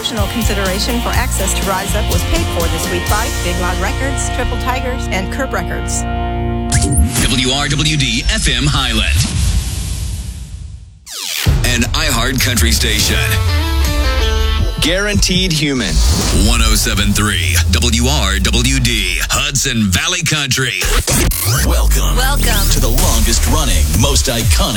Promotional consideration for access to Rise Up was paid for this week by Big Loud Records, Triple Tigers, and Curb Records. WRWD FM Highland. An iHeart Country station. Guaranteed Human. 107.3 WRWD, Hudson Valley Country. Welcome to the longest running, most iconic